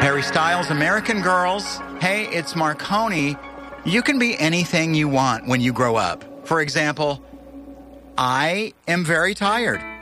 Harry Styles, American Girls. Hey, it's Marconi. You can be anything you want when you grow up. For example, I am very tired.